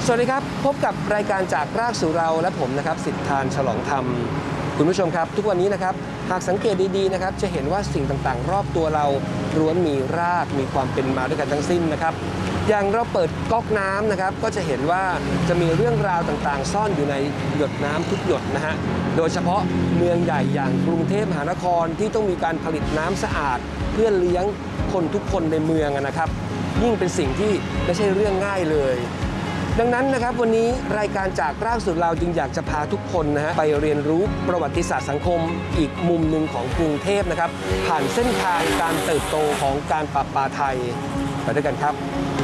สวัสดีครับพบกับรายการจากรากสู่เราและผมนะครับสิทธานฉลองธรรมคุณผู้ชมครับทุกวันนี้นะครับหากสังเกตดีๆนะครับจะเห็นว่าสิ่งต่างๆรอบตัวเราล้วนมีรากมีความเป็นมาด้วยกันทั้งสิ้นนะครับอย่างเราเปิดก๊อกน้ำนะครับก็จะเห็นว่าจะมีเรื่องราวต่างๆซ่อนอยู่ในหยดน้ำทุกหยดนะฮะโดยเฉพาะเมืองใหญ่อย่างกรุงเทพมหานครที่ต้องมีการผลิตน้ำสะอาดเพื่อเลี้ยงคนทุกคนในเมืองนะครับยิ่งเป็นสิ่งที่ไม่ใช่เรื่องง่ายเลยดังนั้นนะครับวันนี้รายการจากรากสู่เราจึงอยากจะพาทุกคนไปเรียนรู้ประวัติศาสตร์สังคมอีกมุมหนึ่งของกรุงเทพนะครับผ่านเส้นทางการเติบโตของการประปาไทยไปด้วยกันครับ